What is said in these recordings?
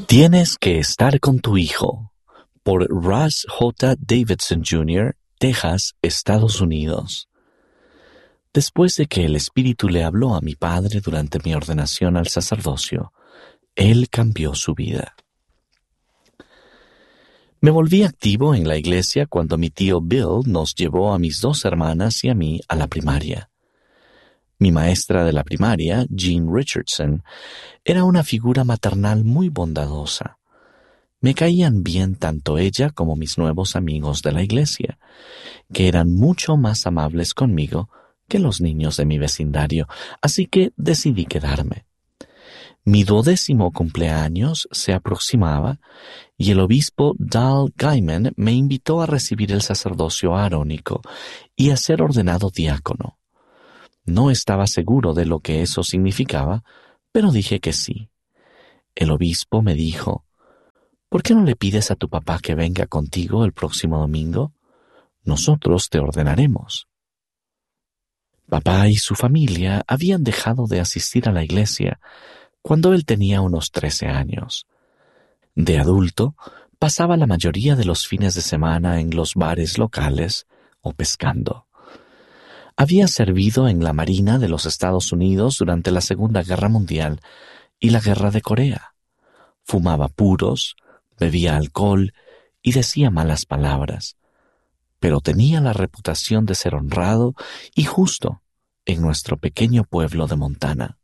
Tienes que estar con tu hijo, por Russ J. Davidson Jr., Texas, Estados Unidos. Después de que el Espíritu le habló a mi padre durante mi ordenación al sacerdocio, él cambió su vida. Me volví activo en la iglesia cuando mi tío Bill nos llevó a mis dos hermanas y a mí a la primaria. Mi maestra de la primaria, Jean Richardson, era una figura maternal muy bondadosa. Me caían bien tanto ella como mis nuevos amigos de la iglesia, que eran mucho más amables conmigo que los niños de mi vecindario, así que decidí quedarme. Mi 12º cumpleaños se aproximaba y el obispo Dal Gaiman me invitó a recibir el sacerdocio arónico y a ser ordenado diácono. No estaba seguro de lo que eso significaba, pero dije que sí. El obispo me dijo: ¿por qué no le pides a tu papá que venga contigo el próximo domingo? Nosotros te ordenaremos. Papá y su familia habían dejado de asistir a la iglesia cuando él tenía unos 13 años. De adulto, pasaba la mayoría de los fines de semana en los bares locales o pescando. Había servido en la Marina de los Estados Unidos durante la Segunda Guerra Mundial y la Guerra de Corea. Fumaba puros, bebía alcohol y decía malas palabras, pero tenía la reputación de ser honrado y justo en nuestro pequeño pueblo de Montana.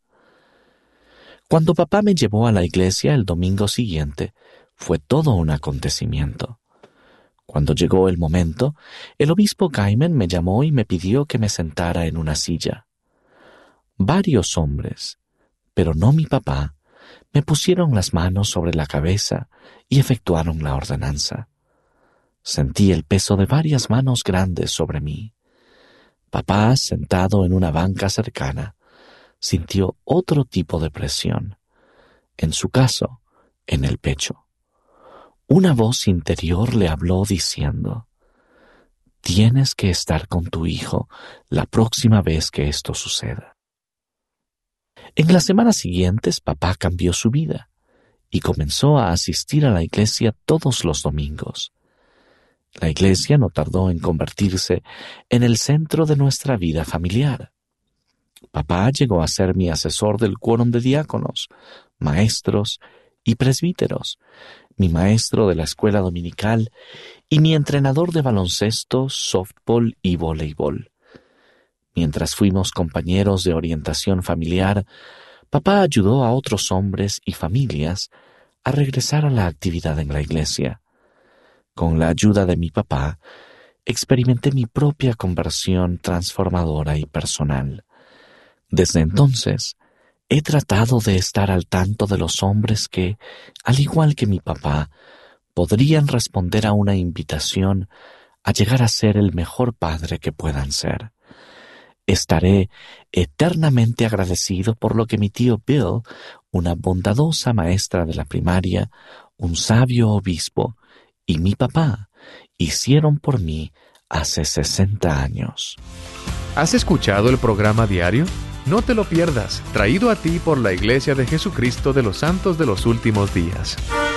Cuando papá me llevó a la iglesia el domingo siguiente, fue todo un acontecimiento. Cuando llegó el momento, el obispo Gaiman me llamó y me pidió que me sentara en una silla. Varios hombres, pero no mi papá, me pusieron las manos sobre la cabeza y efectuaron la ordenanza. Sentí el peso de varias manos grandes sobre mí. Papá, sentado en una banca cercana, sintió otro tipo de presión. En su caso, en el pecho. Una voz interior le habló diciendo: tienes que estar con tu hijo la próxima vez que esto suceda. En las semanas siguientes, papá cambió su vida y comenzó a asistir a la iglesia todos los domingos. La iglesia no tardó en convertirse en el centro de nuestra vida familiar. Papá llegó a ser mi asesor del quórum de diáconos, maestros y presbíteros, mi maestro de la escuela dominical y mi entrenador de baloncesto, softball y voleibol. Mientras fuimos compañeros de orientación familiar, papá ayudó a otros hombres y familias a regresar a la actividad en la iglesia. Con la ayuda de mi papá, experimenté mi propia conversión transformadora y personal. Desde entonces, he tratado de estar al tanto de los hombres que, al igual que mi papá, podrían responder a una invitación a llegar a ser el mejor padre que puedan ser. Estaré eternamente agradecido por lo que mi tío Bill, una bondadosa maestra de la primaria, un sabio obispo y mi papá hicieron por mí hace 60 años. ¿Has escuchado el programa diario? No te lo pierdas, traído a ti por la Iglesia de Jesucristo de los Santos de los Últimos Días.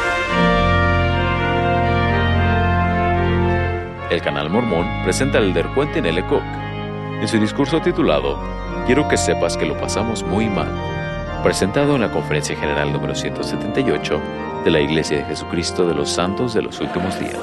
El Canal Mormón presenta al elder Quentin L. Cook en su discurso titulado Quiero que sepas que lo pasamos muy mal, presentado en la Conferencia General número 178 de la Iglesia de Jesucristo de los Santos de los Últimos Días.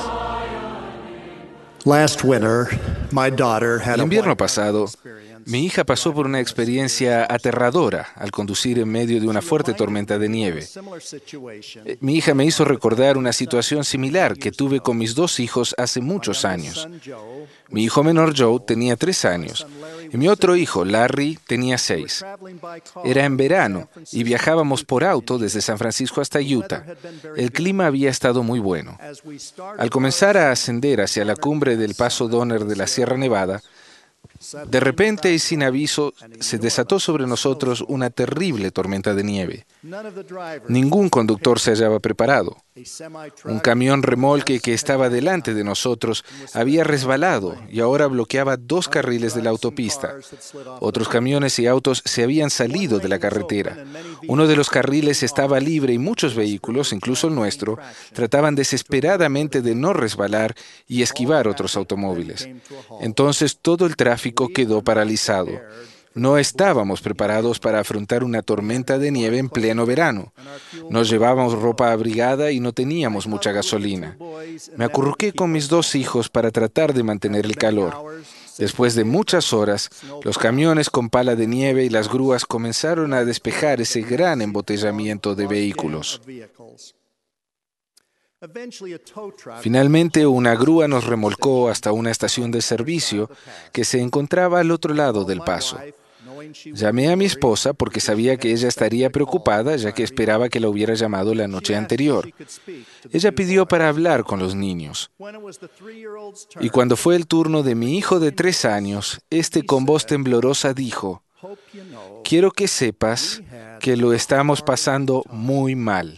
El invierno pasado, mi hija pasó por una experiencia aterradora al conducir en medio de una fuerte tormenta de nieve. Mi hija me hizo recordar una situación similar que tuve con mis dos hijos hace muchos años. Mi hijo menor Joe tenía 3 años y mi otro hijo Larry tenía 6. Era en verano y viajábamos por auto desde San Francisco hasta Utah. El clima había estado muy bueno. Al comenzar a ascender hacia la cumbre del Paso Donner de la Sierra Nevada, de repente y sin aviso, se desató sobre nosotros una terrible tormenta de nieve. Ningún conductor se hallaba preparado. Un camión remolque que estaba delante de nosotros había resbalado y ahora bloqueaba 2 carriles de la autopista. Otros camiones y autos se habían salido de la carretera. Uno de los carriles estaba libre y muchos vehículos, incluso el nuestro, trataban desesperadamente de no resbalar y esquivar otros automóviles. Entonces todo el tráfico quedó paralizado. No estábamos preparados para afrontar una tormenta de nieve en pleno verano. No llevábamos ropa abrigada y no teníamos mucha gasolina. Me acurruqué con mis 2 hijos para tratar de mantener el calor. Después de muchas horas, los camiones con pala de nieve y las grúas comenzaron a despejar ese gran embotellamiento de vehículos. Finalmente, una grúa nos remolcó hasta una estación de servicio que se encontraba al otro lado del paso. Llamé a mi esposa porque sabía que ella estaría preocupada, ya que esperaba que la hubiera llamado la noche anterior. Ella pidió para hablar con los niños. Y cuando fue el turno de mi hijo de 3 años, con voz temblorosa dijo: «Quiero que sepas que lo estamos pasando muy mal».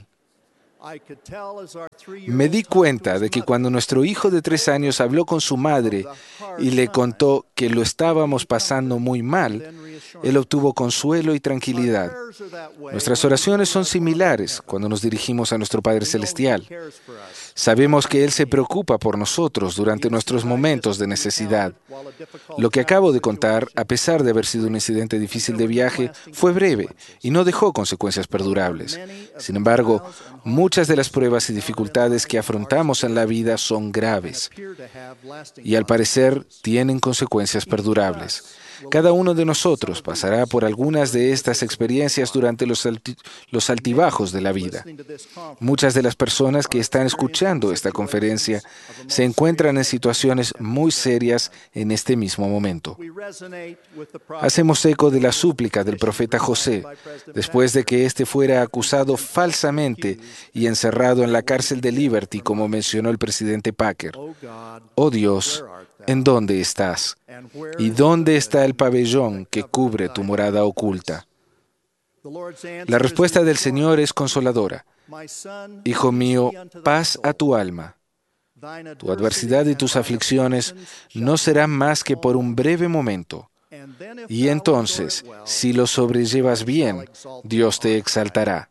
Me di cuenta de que cuando nuestro hijo de 3 años habló con su madre y le contó que lo estábamos pasando muy mal, él obtuvo consuelo y tranquilidad. Nuestras oraciones son similares cuando nos dirigimos a nuestro Padre Celestial. Sabemos que Él se preocupa por nosotros durante nuestros momentos de necesidad. Lo que acabo de contar, a pesar de haber sido un incidente difícil de viaje, fue breve y no dejó consecuencias perdurables. Sin embargo, muchas de las pruebas y dificultades que afrontamos en la vida son graves y al parecer tienen consecuencias perdurables. Cada uno de nosotros pasará por algunas de estas experiencias durante los altibajos de la vida. Muchas de las personas que están escuchando esta conferencia se encuentran en situaciones muy serias en este mismo momento. Hacemos eco de la súplica del profeta José, después de que éste fuera acusado falsamente y encerrado en la cárcel de Liberty, como mencionó el presidente Packer. «Oh Dios, ¿en dónde estás? ¿Y dónde está el pabellón que cubre tu morada oculta?» La respuesta del Señor es consoladora. «Hijo mío, paz a tu alma. Tu adversidad y tus aflicciones no serán más que por un breve momento. Y entonces, si lo sobrellevas bien, Dios te exaltará».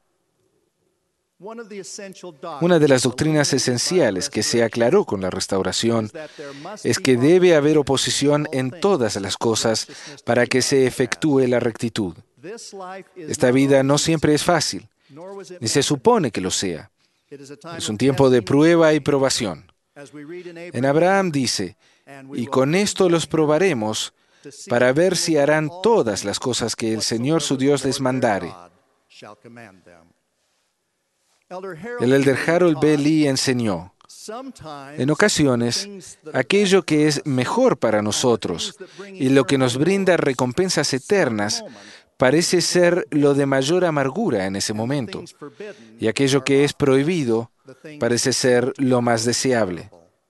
Una de las doctrinas esenciales que se aclaró con la restauración es que debe haber oposición en todas las cosas para que se efectúe la rectitud. Esta vida no siempre es fácil, ni se supone que lo sea. Es un tiempo de prueba y probación. En Abraham dice: «Y con esto los probaremos para ver si harán todas las cosas que el Señor su Dios les mandare». El elder Harold B. Lee enseñó: «En ocasiones, aquello que es mejor para nosotros y lo que nos brinda recompensas eternas parece ser lo de mayor amargura en ese momento, y aquello que es prohibido parece ser lo más deseable».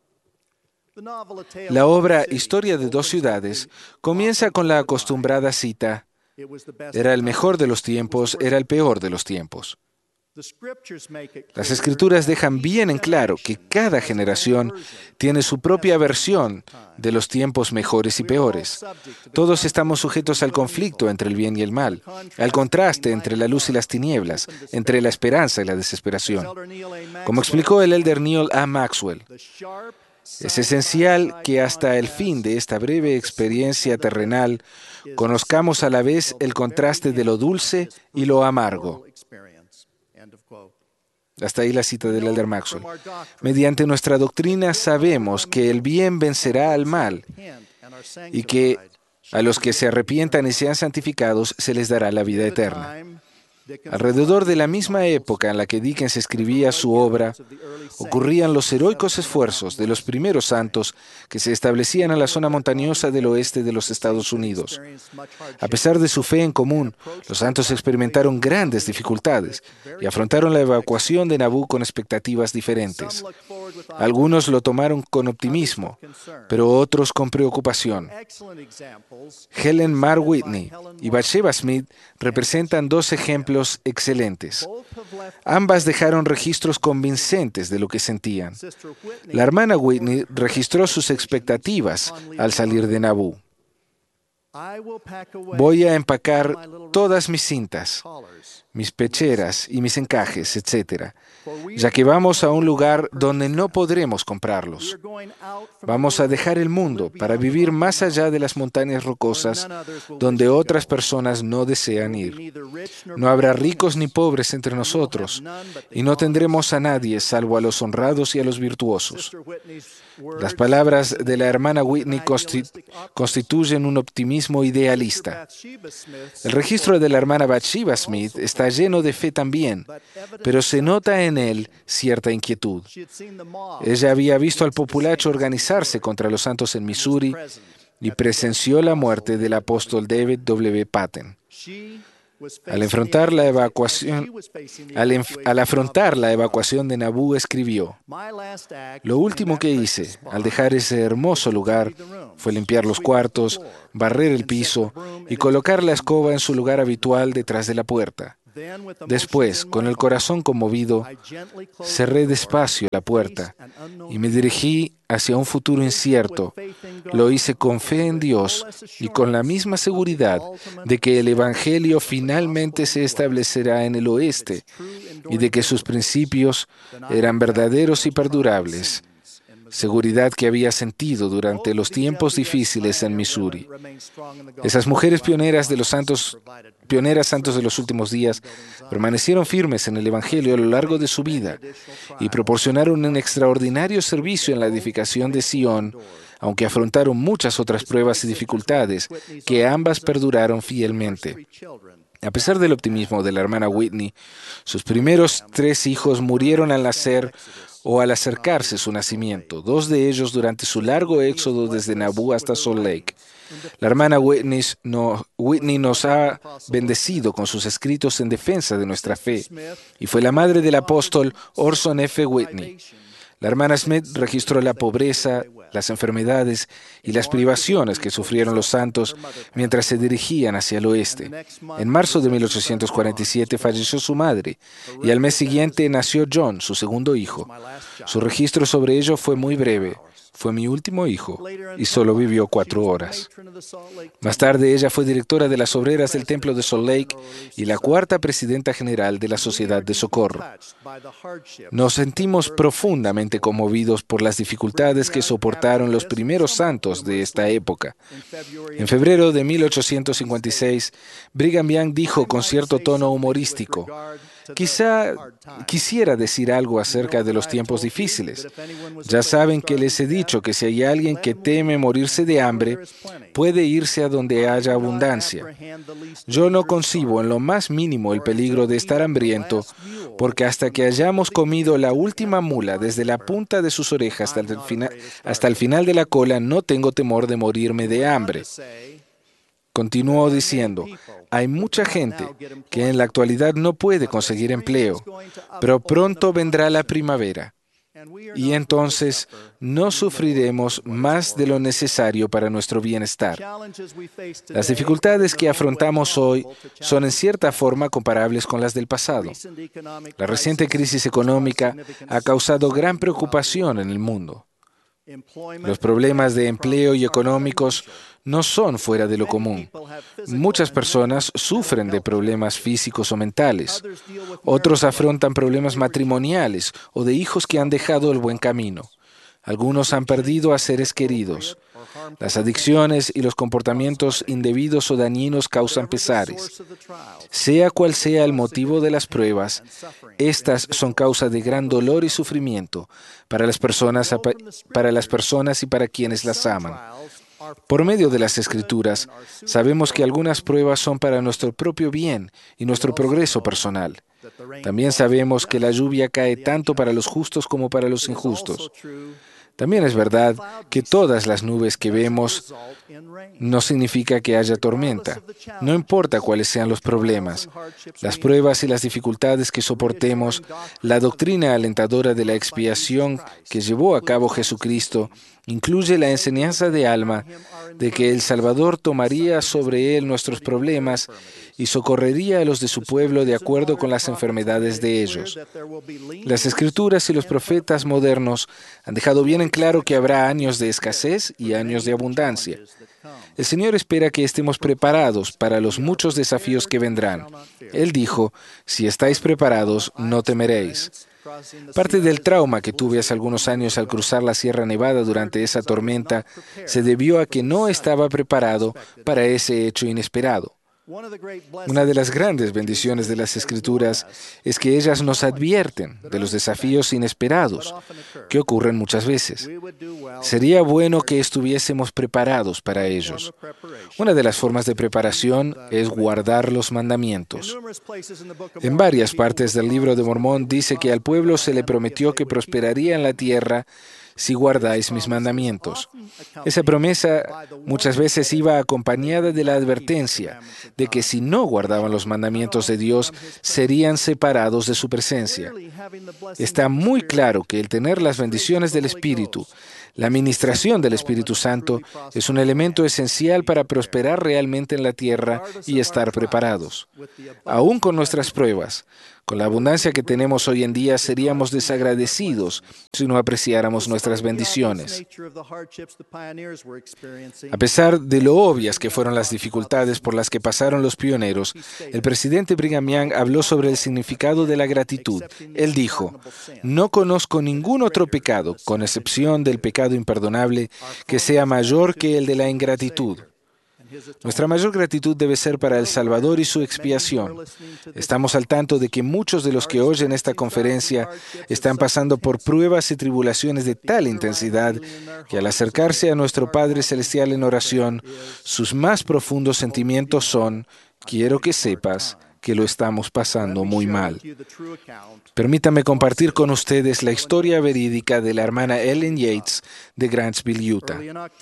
La obra Historia de 2 ciudades comienza con la acostumbrada cita: «Era el mejor de los tiempos, era el peor de los tiempos». Las Escrituras dejan bien en claro que cada generación tiene su propia versión de los tiempos mejores y peores. Todos estamos sujetos al conflicto entre el bien y el mal, al contraste entre la luz y las tinieblas, entre la esperanza y la desesperación. Como explicó el elder Neal A. Maxwell, es esencial que hasta el fin de esta breve experiencia terrenal conozcamos a la vez el contraste de lo dulce y lo amargo. Hasta ahí la cita del elder Maxwell. Mediante nuestra doctrina sabemos que el bien vencerá al mal y que a los que se arrepientan y sean santificados se les dará la vida eterna. Alrededor de la misma época en la que Dickens escribía su obra, ocurrían los heroicos esfuerzos de los primeros santos que se establecían en la zona montañosa del oeste de los Estados Unidos. A pesar de su fe en común, los santos experimentaron grandes dificultades y afrontaron la evacuación de Nabú con expectativas diferentes. Algunos lo tomaron con optimismo, pero otros con preocupación. Helen Mar Whitney y Bathsheba Smith representan dos ejemplos excelentes. Ambas dejaron registros convincentes de lo que sentían. La hermana Whitney registró sus expectativas al salir de Nabú. Voy a empacar todas mis cintas, mis pecheras y mis encajes, etc., ya que vamos a un lugar donde no podremos comprarlos. Vamos a dejar el mundo para vivir más allá de las montañas rocosas donde otras personas no desean ir. No habrá ricos ni pobres entre nosotros, y no tendremos a nadie salvo a los honrados y a los virtuosos. Las palabras de la hermana Whitney constituyen un optimismo idealista. El registro de la hermana Bathsheba Smith está lleno de fe también, pero se nota en él cierta inquietud. Ella había visto al populacho organizarse contra los santos en Missouri y presenció la muerte del apóstol David W. Patten. Al afrontar la evacuación de Nabú, escribió: "Lo último que hice al dejar ese hermoso lugar fue limpiar los cuartos, barrer el piso y colocar la escoba en su lugar habitual detrás de la puerta. Después, con el corazón conmovido, cerré despacio la puerta y me dirigí hacia un futuro incierto. Lo hice con fe en Dios y con la misma seguridad de que el Evangelio finalmente se establecerá en el oeste y de que sus principios eran verdaderos y perdurables. Seguridad que había sentido durante los tiempos difíciles en Missouri. Esas mujeres pioneras santos de los últimos días permanecieron firmes en el Evangelio a lo largo de su vida y proporcionaron un extraordinario servicio en la edificación de Sion, aunque afrontaron muchas otras pruebas y dificultades que ambas perduraron fielmente. A pesar del optimismo de la hermana Whitney, sus primeros 3 hijos murieron al nacer o al acercarse su nacimiento, 2 de ellos durante su largo éxodo desde Nabú hasta Salt Lake. La hermana Whitney nos ha bendecido con sus escritos en defensa de nuestra fe y fue la madre del apóstol Orson F. Whitney. La hermana Smith registró la pobreza, las enfermedades y las privaciones que sufrieron los santos mientras se dirigían hacia el oeste. En marzo de 1847 falleció su madre y al mes siguiente nació John, su segundo hijo. Su registro sobre ello fue muy breve. Fue mi último hijo y solo vivió 4 horas. Más tarde ella fue directora de las obreras del templo de Salt Lake y la 4ª presidenta general de la Sociedad de Socorro. Nos sentimos profundamente conmovidos por las dificultades que soportaron los primeros santos de esta época. En febrero de 1856, Brigham Young dijo con cierto tono humorístico: "Quizá quisiera decir algo acerca de los tiempos difíciles. Ya saben que les he dicho que si hay alguien que teme morirse de hambre, puede irse a donde haya abundancia. Yo no concibo en lo más mínimo el peligro de estar hambriento, porque hasta que hayamos comido la última mula desde la punta de sus orejas hasta el final de la cola, no tengo temor de morirme de hambre". Continuó diciendo: "Hay mucha gente que en la actualidad no puede conseguir empleo, pero pronto vendrá la primavera, y entonces no sufriremos más de lo necesario para nuestro bienestar". Las dificultades que afrontamos hoy son en cierta forma comparables con las del pasado. La reciente crisis económica ha causado gran preocupación en el mundo. Los problemas de empleo y económicos no son fuera de lo común. Muchas personas sufren de problemas físicos o mentales. Otros afrontan problemas matrimoniales o de hijos que han dejado el buen camino. Algunos han perdido a seres queridos. Las adicciones y los comportamientos indebidos o dañinos causan pesares. Sea cual sea el motivo de las pruebas, estas son causa de gran dolor y sufrimiento para las personas y para quienes las aman. Por medio de las Escrituras, sabemos que algunas pruebas son para nuestro propio bien y nuestro progreso personal. También sabemos que la lluvia cae tanto para los justos como para los injustos. También es verdad que todas las nubes que vemos no significa que haya tormenta. No importa cuáles sean los problemas, las pruebas y las dificultades que soportemos, la doctrina alentadora de la expiación que llevó a cabo Jesucristo incluye la enseñanza de Alma de que el Salvador tomaría sobre él nuestros problemas y socorrería a los de su pueblo de acuerdo con las enfermedades de ellos. Las Escrituras y los profetas modernos han dejado bien en claro que habrá años de escasez y años de abundancia. El Señor espera que estemos preparados para los muchos desafíos que vendrán. Él dijo, si estáis preparados, no temeréis. Parte del trauma que tuve hace algunos años al cruzar la Sierra Nevada durante esa tormenta se debió a que no estaba preparado para ese hecho inesperado. Una de las grandes bendiciones de las Escrituras es que ellas nos advierten de los desafíos inesperados que ocurren muchas veces. Sería bueno que estuviésemos preparados para ellos. Una de las formas de preparación es guardar los mandamientos. En varias partes del Libro de Mormón dice que al pueblo se le prometió que prosperaría en la tierra si guardáis mis mandamientos. Esa promesa muchas veces iba acompañada de la advertencia de que si no guardaban los mandamientos de Dios, serían separados de su presencia. Está muy claro que el tener las bendiciones del Espíritu, la administración del Espíritu Santo, es un elemento esencial para prosperar realmente en la tierra y estar preparados. Aún con nuestras pruebas, con la abundancia que tenemos hoy en día, seríamos desagradecidos si no apreciáramos nuestras bendiciones. A pesar de lo obvias que fueron las dificultades por las que pasaron los pioneros, el presidente Brigham Young habló sobre el significado de la gratitud. Él dijo, no conozco ningún otro pecado, con excepción del pecado imperdonable, que sea mayor que el de la ingratitud. Nuestra mayor gratitud debe ser para el Salvador y su expiación. Estamos al tanto de que muchos de los que oyen esta conferencia están pasando por pruebas y tribulaciones de tal intensidad que al acercarse a nuestro Padre Celestial en oración, sus más profundos sentimientos son, quiero que sepas que lo estamos pasando muy mal. Permítame compartir con ustedes la historia verídica de la hermana Ellen Yates de Grantsville, Utah.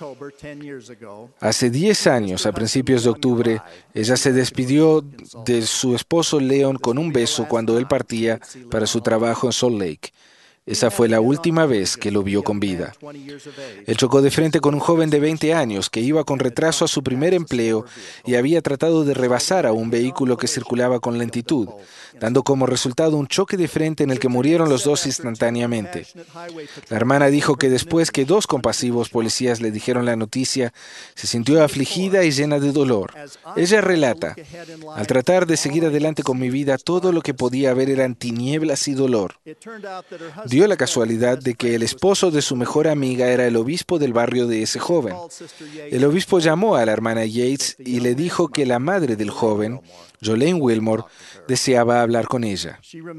Hace 10 años, a principios de octubre, ella se despidió de su esposo Leon con un beso cuando él partía para su trabajo en Salt Lake. Esa fue la última vez que lo vio con vida. Él chocó de frente con un joven de 20 años que iba con retraso a su primer empleo y había tratado de rebasar a un vehículo que circulaba con lentitud, dando como resultado un choque de frente en el que murieron los dos instantáneamente. La hermana dijo que después que 2 compasivos policías le dijeron la noticia, se sintió afligida y llena de dolor. Ella relata, al tratar de seguir adelante con mi vida, todo lo que podía ver eran tinieblas y dolor. Dio la casualidad de que el esposo de su mejor amiga era el obispo del barrio de ese joven. El obispo llamó a la hermana Yates y le dijo que la madre del joven, Jolene Wilmore, deseaba hablar con ella.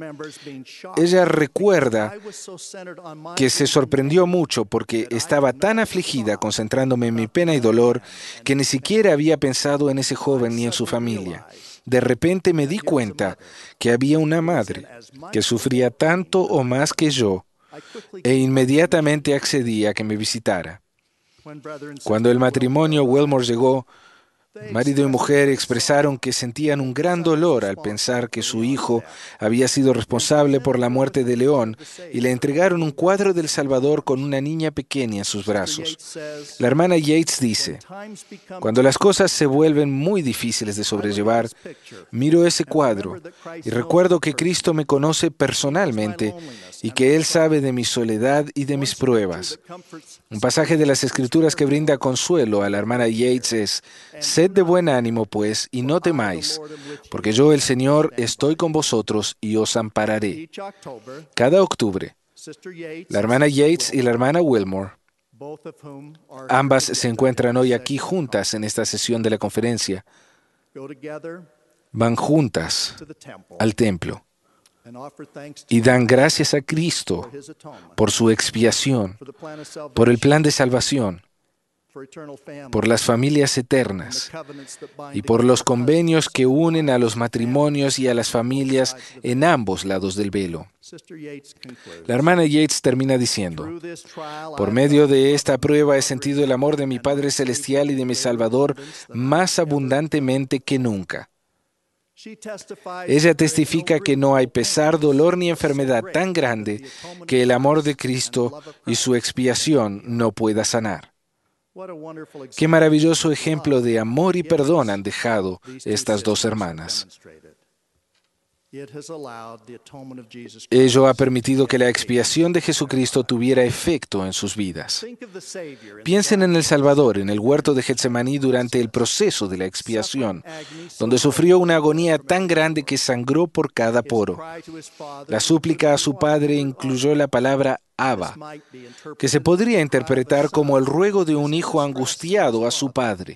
Ella recuerda que se sorprendió mucho porque estaba tan afligida concentrándome en mi pena y dolor que ni siquiera había pensado en ese joven ni en su familia. De repente me di cuenta que había una madre que sufría tanto o más que yo e inmediatamente accedí a que me visitara. Cuando el matrimonio Wilmore llegó, marido y mujer expresaron que sentían un gran dolor al pensar que su hijo había sido responsable por la muerte de León y le entregaron un cuadro del Salvador con una niña pequeña en sus brazos. La hermana Yates dice, cuando las cosas se vuelven muy difíciles de sobrellevar, miro ese cuadro y recuerdo que Cristo me conoce personalmente y que Él sabe de mi soledad y de mis pruebas. Un pasaje de las Escrituras que brinda consuelo a la hermana Yates es, sed de buen ánimo, pues, y no temáis, porque yo, el Señor, estoy con vosotros y os ampararé. Cada octubre, la hermana Yates y la hermana Wilmore, ambas se encuentran hoy aquí juntas en esta sesión de la conferencia, van juntas al templo y dan gracias a Cristo por su expiación, por el plan de salvación, por las familias eternas y por los convenios que unen a los matrimonios y a las familias en ambos lados del velo. La hermana Yates termina diciendo: por medio de esta prueba he sentido el amor de mi Padre Celestial y de mi Salvador más abundantemente que nunca. Ella testifica que no hay pesar, dolor ni enfermedad tan grande que el amor de Cristo y su expiación no pueda sanar. Qué maravilloso ejemplo de amor y perdón han dejado estas dos hermanas. Ello ha permitido que la expiación de Jesucristo tuviera efecto en sus vidas. Piensen en el Salvador, en el huerto de Getsemaní durante el proceso de la expiación, donde sufrió una agonía tan grande que sangró por cada poro. La súplica a su Padre incluyó la palabra Abba, que se podría interpretar como el ruego de un hijo angustiado a su Padre.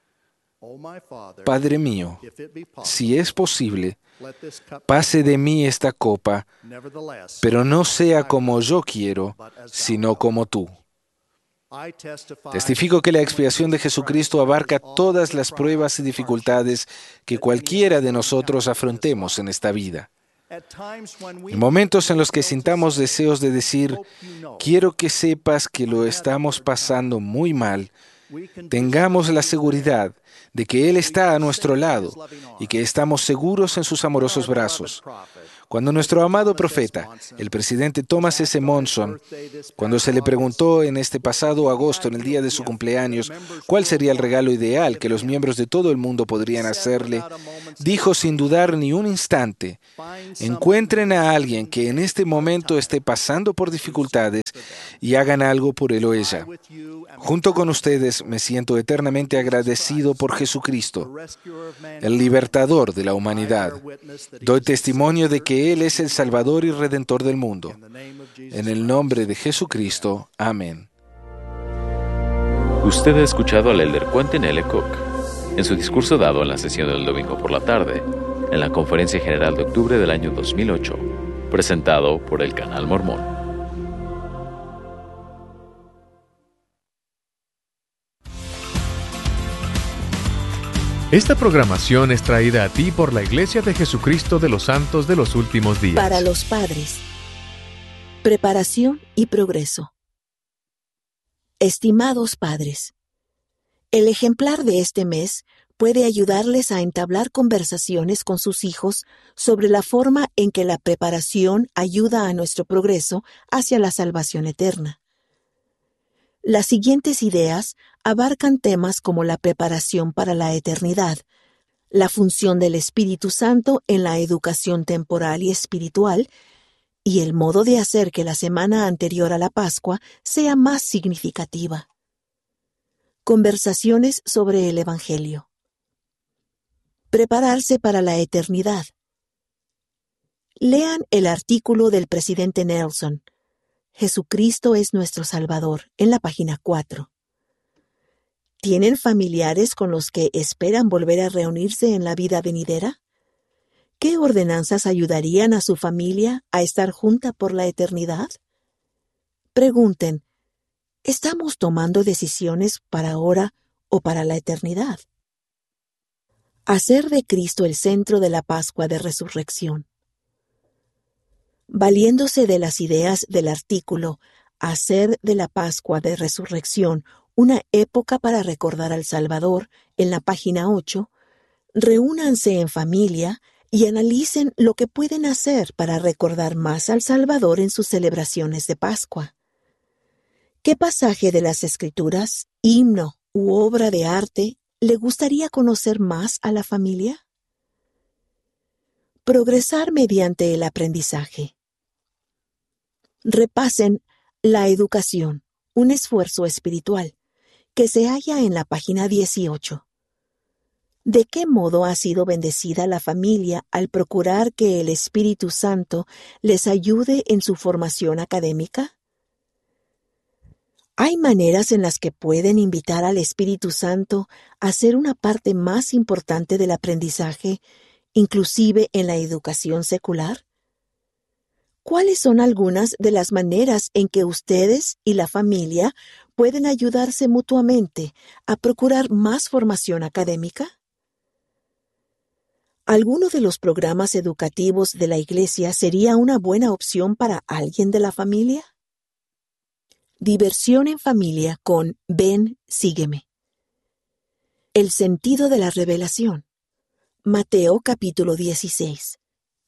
Padre mío, si es posible, pase de mí esta copa, pero no sea como yo quiero, sino como tú. Testifico que la expiación de Jesucristo abarca todas las pruebas y dificultades que cualquiera de nosotros afrontemos en esta vida. En momentos en los que sintamos deseos de decir, quiero que sepas que lo estamos pasando muy mal, tengamos la seguridad de que Él está a nuestro lado y que estamos seguros en sus amorosos brazos. Cuando nuestro amado profeta, el presidente Thomas S. Monson, cuando se le preguntó en este pasado agosto, en el día de su cumpleaños, cuál sería el regalo ideal que los miembros de todo el mundo podrían hacerle, dijo sin dudar ni un instante: encuentren a alguien que en este momento esté pasando por dificultades y hagan algo por él o ella. Junto con ustedes me siento eternamente agradecido por Jesucristo, el libertador de la humanidad. Doy testimonio de que Él es el Salvador y Redentor del mundo. En el nombre de Jesucristo. Amén. Usted ha escuchado al elder Quentin L. Cook en su discurso dado en la sesión del domingo por la tarde, en la Conferencia General de octubre del año 2008, presentado por el Canal Mormón. Esta programación es traída a ti por la Iglesia de Jesucristo de los Santos de los Últimos Días. Para los padres. Preparación y progreso. Estimados padres, el ejemplar de este mes puede ayudarles a entablar conversaciones con sus hijos sobre la forma en que la preparación ayuda a nuestro progreso hacia la salvación eterna. Las siguientes ideas abarcan temas como la preparación para la eternidad, la función del Espíritu Santo en la educación temporal y espiritual, y el modo de hacer que la semana anterior a la Pascua sea más significativa. Conversaciones sobre el Evangelio. Prepararse para la eternidad. Lean el artículo del presidente Nelson, Jesucristo es nuestro Salvador, en la página 4. ¿Tienen familiares con los que esperan volver a reunirse en la vida venidera? ¿Qué ordenanzas ayudarían a su familia a estar junta por la eternidad? Pregunten, ¿estamos tomando decisiones para ahora o para la eternidad? Hacer de Cristo el centro de la Pascua de Resurrección. Valiéndose de las ideas del artículo Hacer de la Pascua de Resurrección una época para recordar al Salvador, en la página 8, reúnanse en familia y analicen lo que pueden hacer para recordar más al Salvador en sus celebraciones de Pascua. ¿Qué pasaje de las Escrituras, himno u obra de arte le gustaría conocer más a la familia? Progresar mediante el aprendizaje. Repasen La educación, un esfuerzo espiritual, que se halla en la página 18. ¿De qué modo ha sido bendecida la familia al procurar que el Espíritu Santo les ayude en su formación académica? ¿Hay maneras en las que pueden invitar al Espíritu Santo a ser una parte más importante del aprendizaje, inclusive en la educación secular? ¿Cuáles son algunas de las maneras en que ustedes y la familia pueden ayudarse mutuamente a procurar más formación académica? ¿Alguno de los programas educativos de la Iglesia sería una buena opción para alguien de la familia? Diversión en familia con Ven, sígueme. El sentido de la revelación. Mateo capítulo 16.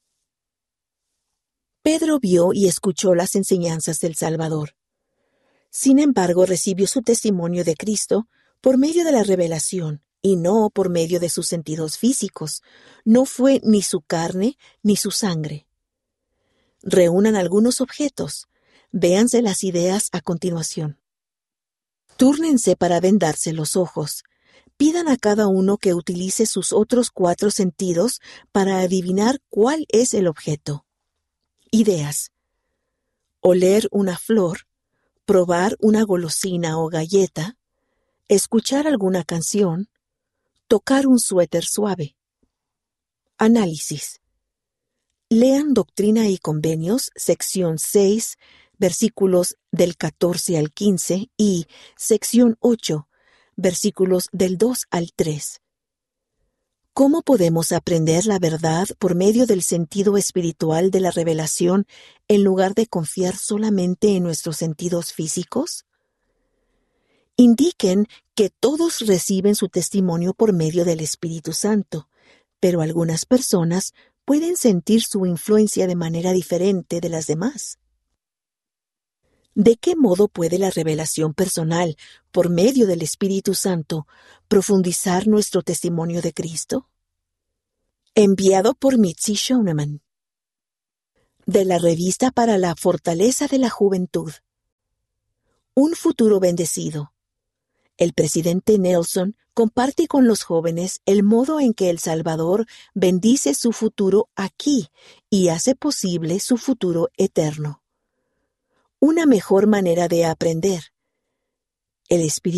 Pedro vio y escuchó las enseñanzas del Salvador. Sin embargo, recibió su testimonio de Cristo por medio de la revelación y no por medio de sus sentidos físicos. No fue ni su carne ni su sangre. Reúnan algunos objetos. Véanse las ideas a continuación. Túrnense para vendarse los ojos. Pidan a cada uno que utilice sus otros 4 sentidos para adivinar cuál es el objeto. Ideas. Oler una flor, probar una golosina o galleta, escuchar alguna canción, tocar un suéter suave. Análisis. Lean Doctrina y Convenios, sección 6, versículos del 14 al 15 y sección 8, versículos del 2 al 3. ¿Cómo podemos aprender la verdad por medio del sentido espiritual de la revelación en lugar de confiar solamente en nuestros sentidos físicos? Indiquen que todos reciben su testimonio por medio del Espíritu Santo, pero algunas personas pueden sentir su influencia de manera diferente de las demás. ¿De qué modo puede la revelación personal, por medio del Espíritu Santo, profundizar nuestro testimonio de Cristo? Enviado por Mitzi Shoneman. De la Revista para la Fortaleza de la Juventud. Un futuro bendecido. El presidente Nelson comparte con los jóvenes el modo en que El Salvador bendice su futuro aquí y hace posible su futuro eterno. Una mejor manera de aprender. El Espíritu